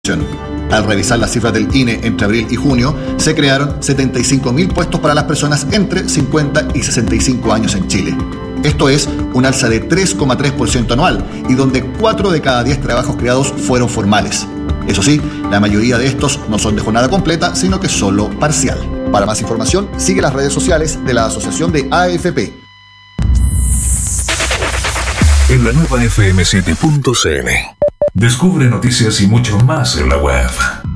Al revisar las cifras del INE entre abril y junio, se crearon 75.000 puestos para las personas entre 50 y 65 años en Chile. Esto es un alza de 3,3% anual y donde 4 de cada 10 trabajos creados fueron formales. Eso sí, la mayoría de estos no son de jornada completa, sino que solo parcial. Para más información, sigue las redes sociales de la Asociación de AFP. En la nueva FM7.cl. Descubre noticias y mucho más en la web.